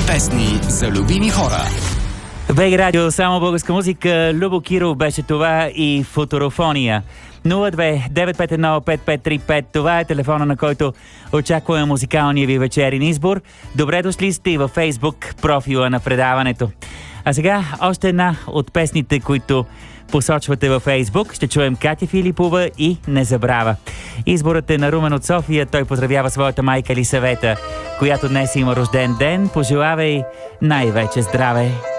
песни за любими хора. ВГ Радио, само българска музика. Любо Киров беше това и Футурофония. 02-951-5535. Това е телефона, на който очакваме музикалния ви вечерен избор. Добре дошли сте и във Фейсбук профила на предаването. А сега още една от песните, които посочвате във Фейсбук. Ще чуем Катя Филипова и Не забравя. Изборът е на Румен от София. Той поздравява своята майка Лисавета, която днес има рожден ден. Пожелавай най-вече здраве!